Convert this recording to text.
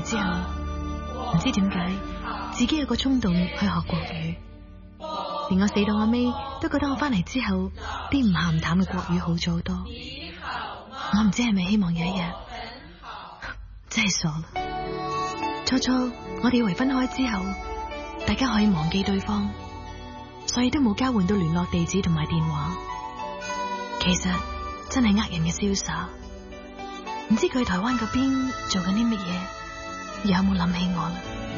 之後，唔知點解自己有個衝動去學國語，連我死到阿尾都覺得我翻嚟之後啲唔鹹唔淡嘅國語好咗好多。我唔知係咪希望有一日，真係傻啦。初初我哋以為分開之後，大家可以忘記對方，所以都冇交換到聯絡地址同埋電話。其實真係呃人嘅瀟灑。唔知佢喺台灣嗰邊做緊啲乜嘢，有冇諗起我啦？